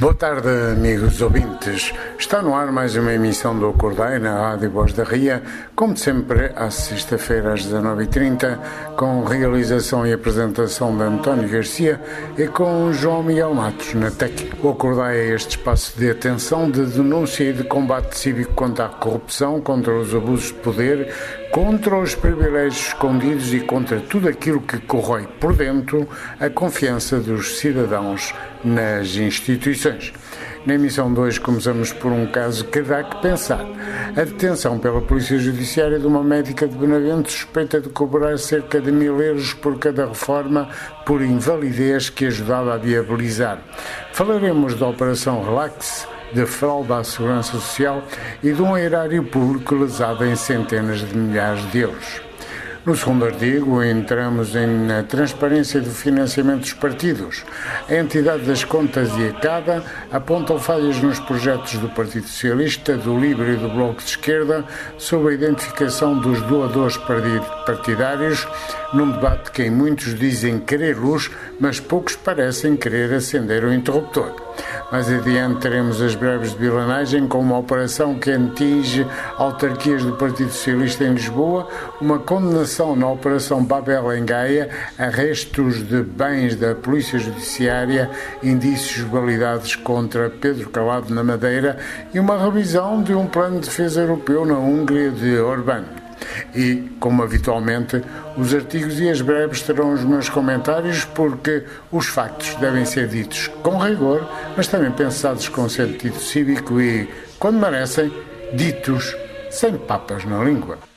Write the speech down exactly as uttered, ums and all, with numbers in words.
Boa tarde, amigos ouvintes. Está no ar mais uma emissão do Acordai na Rádio Voz da Ria, como sempre, à sexta-feira às dezanove e trinta, com realização e apresentação de António Garcia e com João Miguel Matos na Tec. O Acordai é este espaço de atenção, de denúncia e de combate cívico contra a corrupção, contra os abusos de poder, contra os privilégios escondidos e contra tudo aquilo que corrói por dentro a confiança dos cidadãos nas instituições. Na emissão de hoje começamos por um caso que dá que pensar. A detenção pela Polícia Judiciária de uma médica de Benavente suspeita de cobrar cerca de mil euros por cada reforma por invalidez que ajudava a viabilizar. Falaremos da Operação Relax, de fraude à Segurança Social e de um erário público lesado em centenas de milhares de euros. No segundo artigo, entramos na transparência do financiamento dos partidos. A entidade das contas e a CADA apontam falhas nos projetos do Partido Socialista, do LIVRE e do Bloco de Esquerda sobre a identificação dos doadores partidários, num debate que muitos dizem querer luz, mas poucos parecem querer acender o interruptor. Mais adiante teremos as breves de bilanagem com uma operação que atinge autarquias do Partido Socialista em Lisboa, uma condenação na Operação Babel em Gaia, arrestos de bens da Polícia Judiciária, indícios validados contra Pedro Calado na Madeira e uma revisão de um plano de defesa europeu na Hungria de Orbán. E, como habitualmente, os artigos e as breves terão os meus comentários, porque os factos devem ser ditos com rigor, mas também pensados com sentido cívico e, quando merecem, ditos sem papas na língua.